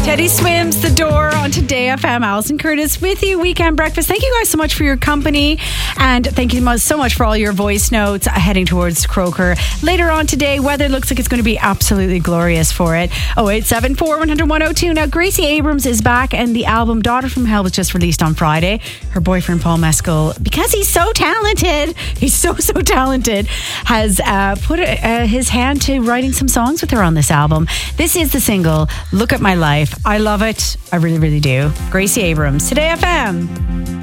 Teddy Swims, The Door on Today FM. Alison Curtis with you, Weekend Breakfast. Thank you guys so much for your company, and thank you so much for all your voice notes heading towards Croker. Later on today, weather looks like it's going to be absolutely glorious for it. 0874 100 102. Now, Gracie Abrams is back, and the album Daughter from Hell was just released on Friday. Her boyfriend Paul Mescal, because he's so talented, has put his hand to writing some songs with her on this album. This is the single, Look at My Life. I love it. I really, really do. Gracie Abrams, Today FM.